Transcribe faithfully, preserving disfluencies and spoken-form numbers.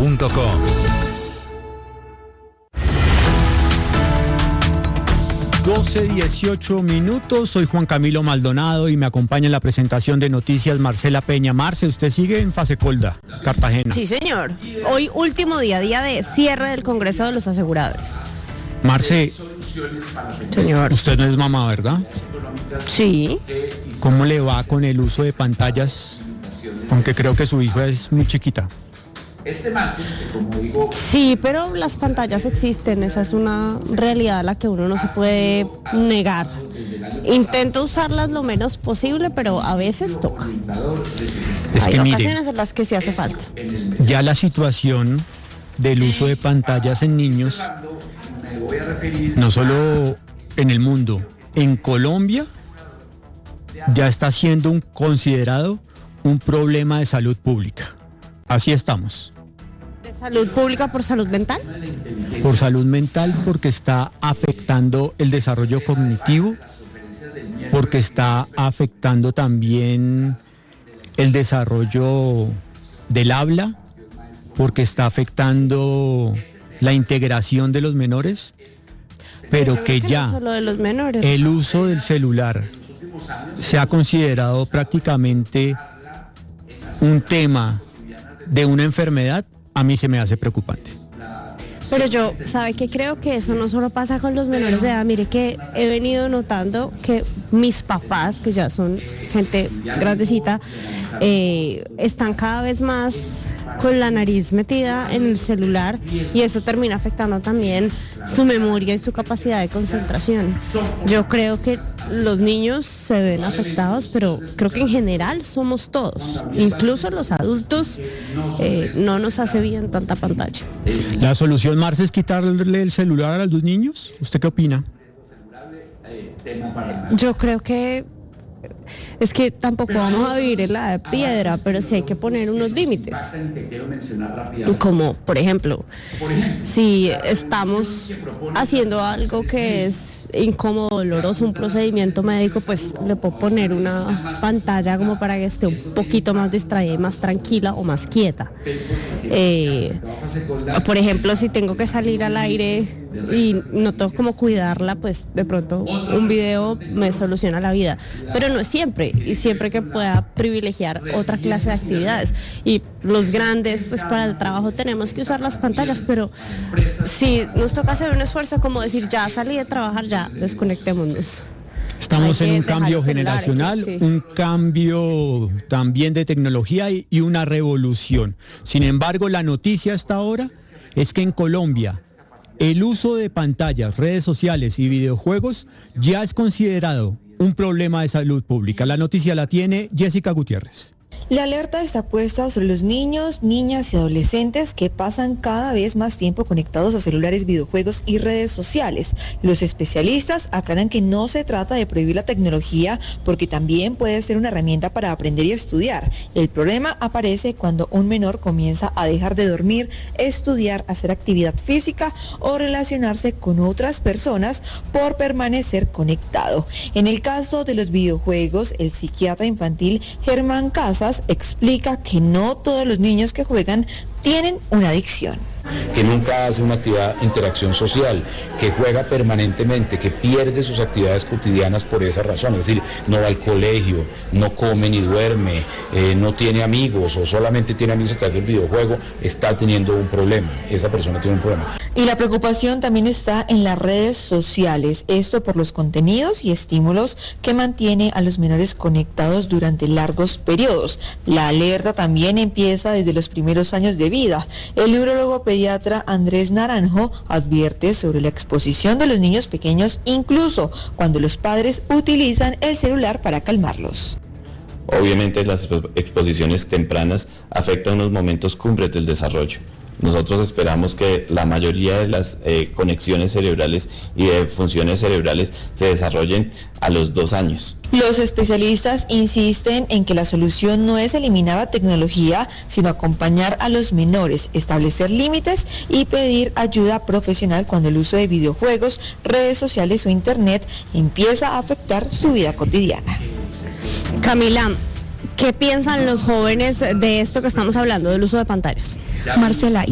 punto com. doce dieciocho minutos, soy Juan Camilo Maldonado y me acompaña en la presentación de noticias Marcela Peña. Marce, usted sigue en Fasecolda, Cartagena. Sí, señor. Hoy último día, día de cierre del Congreso de los Aseguradores. Marce, señor, usted no es mamá, ¿verdad? Sí. ¿Cómo le va con el uso de pantallas? Aunque creo que su hija es muy chiquita. Sí, pero las pantallas existen, esa es una realidad a la que uno no se puede negar. Intento usarlas lo menos posible, pero a veces toca. Es Hay que mire, ocasiones en las que sí hace falta. ya la situación del uso de pantallas en niños, no solo en el mundo, en Colombia ya está siendo un, considerado un problema de salud pública. Así estamos. ¿De salud pública por salud mental? Por salud mental, porque está afectando el desarrollo cognitivo, porque está afectando también el desarrollo del habla, porque está afectando la integración de los menores, pero que ya no solo de los menores. El uso del celular se ha considerado prácticamente un tema de una enfermedad, a mí se me hace preocupante. Pero yo, ¿sabe qué? Creo que eso no solo pasa con los menores de edad. Mire que he venido notando que mis papás, que ya son gente grandecita, eh, están cada vez más con la nariz metida en el celular y eso termina afectando también su memoria y su capacidad de concentración. Yo creo que los niños se ven afectados, pero creo que en general somos todos, incluso los adultos, eh, no nos hace bien tanta pantalla. La solución, Marce, es quitarle el celular a los niños. ¿Usted qué opina? Yo creo que es que tampoco vamos a vivir en la de piedra, pero sí hay que poner unos límites. Como, por ejemplo, si estamos haciendo algo que es incómodo, doloroso, un procedimiento médico, pues le puedo poner una pantalla como para que esté un poquito más distraída y más tranquila o más quieta. Eh, por ejemplo, si tengo que salir al aire y no tengo como cuidarla, pues de pronto un video me soluciona la vida, pero no es siempre, y siempre que pueda privilegiar otra clase de actividades. Y los grandes, pues para el trabajo tenemos que usar las pantallas, pero si nos toca hacer un esfuerzo como decir, ya salí de trabajar, ya desconectémonos. Estamos en un cambio celular, generacional, sí. un cambio también de tecnología y, y una revolución. Sin embargo, la noticia hasta ahora es que en Colombia el uso de pantallas, redes sociales y videojuegos ya es considerado un problema de salud pública. La noticia la tiene Jessica Gutiérrez. La alerta está puesta sobre los niños, niñas y adolescentes que pasan cada vez más tiempo conectados a celulares, videojuegos y redes sociales. Los especialistas aclaran que no se trata de prohibir la tecnología porque también puede ser una herramienta para aprender y estudiar. El problema aparece cuando un menor comienza a dejar de dormir, estudiar, hacer actividad física o relacionarse con otras personas por permanecer conectado. En el caso de los videojuegos, el psiquiatra infantil Germán Casas explica que no todos los niños que juegan tienen una adicción. Que nunca hace una actividad de interacción social, que juega permanentemente, que pierde sus actividades cotidianas por esa razón, es decir, no va al colegio, no come ni duerme, eh, no tiene amigos o solamente tiene amigos a través del videojuego, está teniendo un problema, esa persona tiene un problema. Y la preocupación también está en las redes sociales, esto por los contenidos y estímulos que mantiene a los menores conectados durante largos periodos. La alerta también empieza desde los primeros años de vida. El neurólogo pediatra Andrés Naranjo advierte sobre la exposición de los niños pequeños, incluso cuando los padres utilizan el celular para calmarlos. Obviamente las exposiciones tempranas afectan los momentos cumbres del desarrollo. Nosotros esperamos que la mayoría de las eh, conexiones cerebrales y de funciones cerebrales se desarrollen a los dos años. Los especialistas insisten en que la solución no es eliminar la tecnología, sino acompañar a los menores, establecer límites y pedir ayuda profesional cuando el uso de videojuegos, redes sociales o internet empieza a afectar su vida cotidiana. Camila, ¿qué piensan los jóvenes de esto que estamos hablando, del uso de pantallas? Marcela,